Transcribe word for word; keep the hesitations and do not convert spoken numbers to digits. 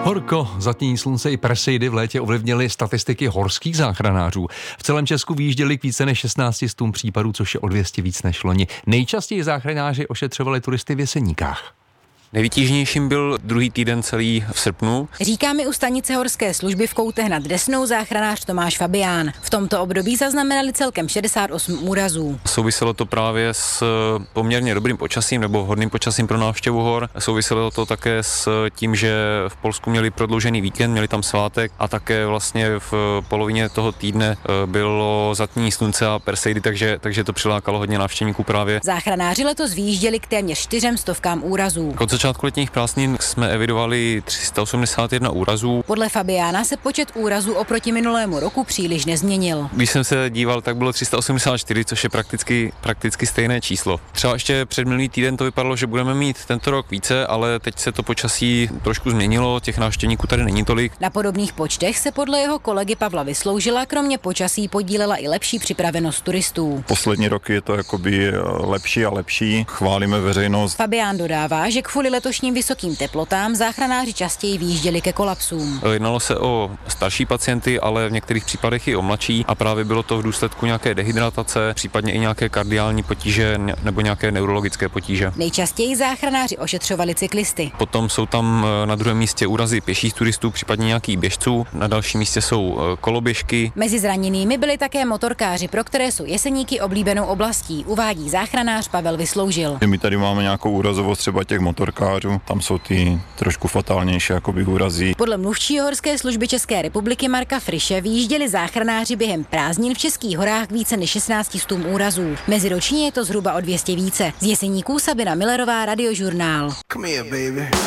Horko, zatmění slunce i Perseidy v létě ovlivnily statistiky horských záchranářů. V celém Česku vyjížděli k více než šestnácti stům případů, což je o dvě stě víc než loni. Nejčastěji záchranáři ošetřovali turisty v Jeseníkách. Nejvytížnějším byl druhý týden celý v srpnu. Říká mi u stanice horské služby v Koutech nad Desnou záchranář Tomáš Fabián. V tomto období zaznamenali celkem šedesát osm úrazů. Souviselo to právě s poměrně dobrým počasím nebo vhodným počasím pro návštěvu hor. Souviselo to také s tím, že v Polsku měli prodloužený víkend, měli tam svátek a také vlastně v polovině toho týdne bylo zatmění slunce a Perseidy, takže, takže to přilákalo hodně návštěvníků právě. Záchranáři letos vyjížděli k téměř čtyřem stovkám úrazů. Od začátku letních prázdnin jsme evidovali tři sta osmdesát jedna úrazů. Podle Fabiána se počet úrazů oproti minulému roku příliš nezměnil. Když jsem se díval, tak bylo tři sta osmdesát čtyři, což je prakticky, prakticky stejné číslo. Třeba ještě před minulý týden to vypadalo, že budeme mít tento rok více, ale teď se to počasí trošku změnilo, těch návštěvníků tady není tolik. Na podobných počtech se podle jeho kolegy Pavla Vysloužila kromě počasí podílela i lepší připravenost turistů. Poslední roky je to jakoby lepší a lepší, chválíme veřejnost. Fabián dodává, že kvůli letošním vysokým teplotám záchranáři častěji vyjížděli ke kolapsům. Jednalo se o starší pacienty, ale v některých případech i o mladší a právě bylo to v důsledku nějaké dehydratace, případně i nějaké kardiální potíže nebo nějaké neurologické potíže. Nejčastěji záchranáři ošetřovali cyklisty. Potom jsou tam na druhém místě úrazy pěších turistů, případně nějakých běžců. Na dalším místě jsou koloběžky. Mezi zraněnými byli také motorkáři, pro které jsou Jeseníky oblíbenou oblastí, uvádí záchranář Pavel Vysloužil. My tady máme nějakou úrazovost třeba těch motorkářů, tam jsou ty trošku fatálnější jakoby úrazy. Podle mluvčího horské služby České republiky Marka Friše vyjížděli záchranáři během prázdnin v Českých horách k více než šestnácti stům úrazů. Meziročně je to zhruba o dvě stě více. Z Jeseníků Sabina Millerová, Radiožurnál.